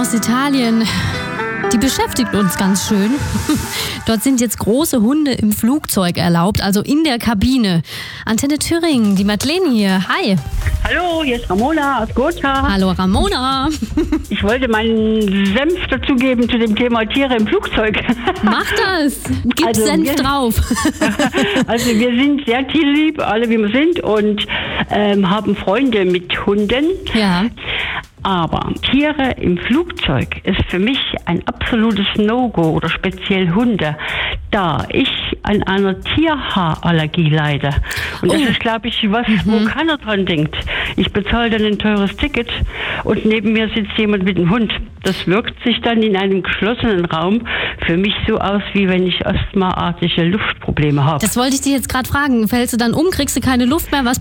aus Italien, die beschäftigt uns ganz schön. Dort sind jetzt große Hunde im Flugzeug erlaubt, also in der Kabine. Antenne Thüringen, die Madeleine hier. Hi. Hallo, hier ist Ramona aus Gotha. Hallo Ramona. Ich wollte meinen Senf dazugeben zu dem Thema Tiere im Flugzeug. Mach das. Gib Senf drauf. Also wir sind sehr tierlieb, alle wie wir sind, und haben Freunde mit Hunden. Ja. Aber Tiere im Flugzeug ist für mich ein absolutes No-Go, oder speziell Hunde, da ich an einer Tierhaarallergie leide. Und das ist, glaube ich, was, wo keiner dran denkt. Ich bezahle dann ein teures Ticket und neben mir sitzt jemand mit einem Hund. Das wirkt sich dann in einem geschlossenen Raum für mich so aus, wie wenn ich asthmaartige Luftprobleme habe. Das wollte ich dir jetzt gerade fragen. Fällst du dann um, kriegst du keine Luft mehr? Was